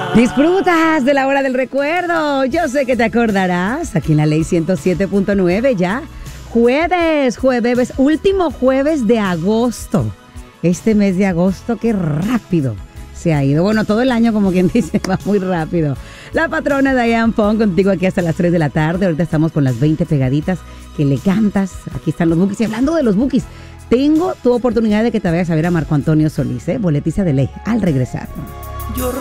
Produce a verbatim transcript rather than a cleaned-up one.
Disfrutas de la hora del recuerdo. Yo sé que te acordarás. Aquí en la ley ciento siete punto nueve ya. Jueves, jueves, último jueves de agosto. Este mes de agosto, qué rápido se ha ido. Bueno, todo el año, como quien dice, va muy rápido. La patrona Diane Pong contigo aquí hasta las tres de la tarde. Ahorita estamos con las veinte pegaditas que le cantas. Aquí están los bookies. Y hablando de los bookies, tengo tu oportunidad de que te vayas a ver a Marco Antonio Solís, ¿eh? Boletiza de ley al regresar. Yo